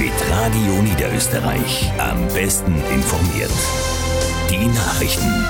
mit Radio Niederösterreich. Am besten informiert. Die Nachrichten.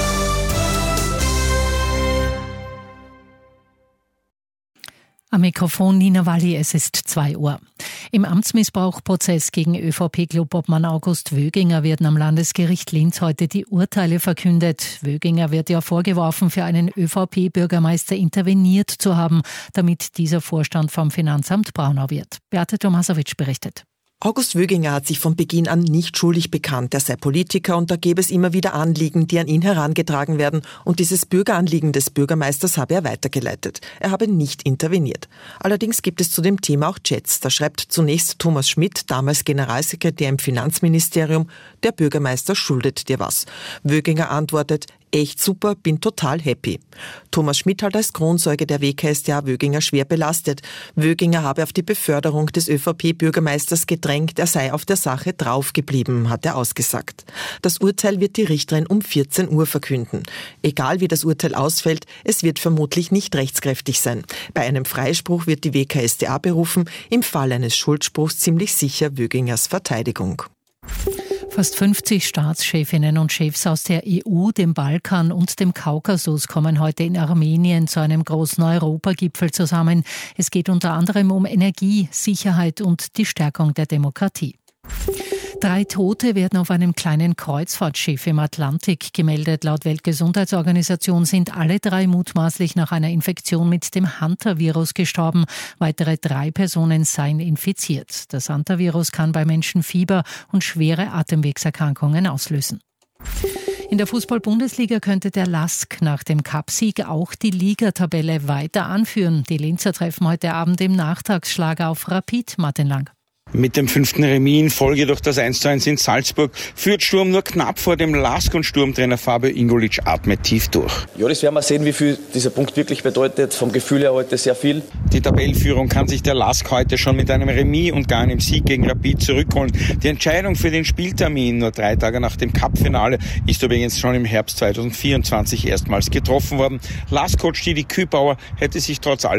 Am Mikrofon Nina Walli, es ist 2 Uhr. Im Amtsmissbrauchprozess gegen ÖVP-Clubobmann August Wöginger werden am Landesgericht Linz heute die Urteile verkündet. Wöginger wird ja vorgeworfen, für einen ÖVP-Bürgermeister interveniert zu haben, damit dieser Vorstand vom Finanzamt Braunau wird. Beate Tomasowitsch berichtet. August Wöginger hat sich von Beginn an nicht schuldig bekannt. Er sei Politiker und da gäbe es immer wieder Anliegen, die an ihn herangetragen werden. Und dieses Bürgeranliegen des Bürgermeisters habe er weitergeleitet. Er habe nicht interveniert. Allerdings gibt es zu dem Thema auch Chats. Da schreibt zunächst Thomas Schmidt, damals Generalsekretär im Finanzministerium, der Bürgermeister schuldet dir was. Wöginger antwortet, echt super, bin total happy. Thomas Schmidt hat als Kronzeuge der WKStA Wöginger schwer belastet. Wöginger habe auf die Beförderung des ÖVP-Bürgermeisters gedrängt, er sei auf der Sache draufgeblieben, hat er ausgesagt. Das Urteil wird die Richterin um 14 Uhr verkünden. Egal wie das Urteil ausfällt, es wird vermutlich nicht rechtskräftig sein. Bei einem Freispruch wird die WKStA berufen, im Fall eines Schuldspruchs ziemlich sicher Wögingers Verteidigung. Fast 50 Staatschefinnen und Chefs aus der EU, dem Balkan und dem Kaukasus kommen heute in Armenien zu einem großen Europagipfel zusammen. Es geht unter anderem um Energie, Sicherheit und die Stärkung der Demokratie. 3 Tote werden auf einem kleinen Kreuzfahrtschiff im Atlantik gemeldet. Laut Weltgesundheitsorganisation sind alle 3 mutmaßlich nach einer Infektion mit dem Hantavirus gestorben. Weitere 3 Personen seien infiziert. Das Hantavirus kann bei Menschen Fieber und schwere Atemwegserkrankungen auslösen. In der Fußball-Bundesliga könnte der LASK nach dem Cupsieg auch die Ligatabelle weiter anführen. Die Linzer treffen heute Abend im Nachtragsschlag auf Rapid. Martin Lang. Mit dem 5. Remis in Folge durch das 1:1 in Salzburg führt Sturm nur knapp vor dem LASK und Sturmtrainer Fabio Ingolic atmet tief durch. Ja, das werden wir sehen, wie viel dieser Punkt wirklich bedeutet. Vom Gefühl her heute sehr viel. Die Tabellenführung kann sich der LASK heute schon mit einem Remis und gar einem Sieg gegen Rapid zurückholen. Die Entscheidung für den Spieltermin, nur 3 Tage nach dem Cup-Finale, ist übrigens schon im Herbst 2024 erstmals getroffen worden. LASK-Coach Didi Kübauer hätte sich trotz allem